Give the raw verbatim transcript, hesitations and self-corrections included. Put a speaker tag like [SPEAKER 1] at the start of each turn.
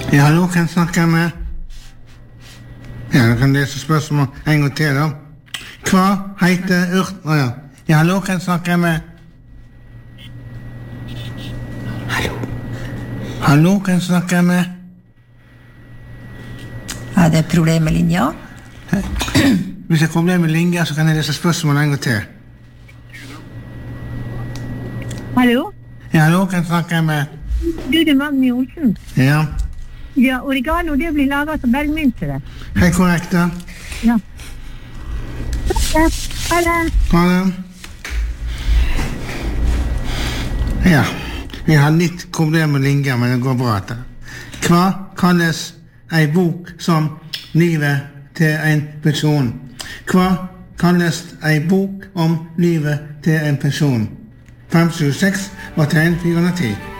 [SPEAKER 1] Ja, hallo, kan jeg snakke med? Ja, du kan lese spørsmål en gang til da. Hva heter urt... Å ja. Ja, hallo, kan jeg snakke med? Hallo. Hallo, kan jeg snakke med?
[SPEAKER 2] Er det problem med linja?
[SPEAKER 1] Hvis jeg har problem med linja, så kan jeg lese spørsmål en gang til.
[SPEAKER 3] Hallo?
[SPEAKER 1] Ja, hallo, kan jeg snakke med?
[SPEAKER 3] Du, det er Magni Olsen.
[SPEAKER 1] Ja.
[SPEAKER 3] Ja, oregano, det blir laget som bergmynte, det.
[SPEAKER 1] Hei, korrekt da.
[SPEAKER 3] Ja. Ha det.
[SPEAKER 1] Ha det. Ja, vi har litt problem med linja, men det går bra etter. Hva kalles ei bok som livet til en person? Hva kalles ei bok om livet til en person? fem sju seks var tegn fire hundre og ti.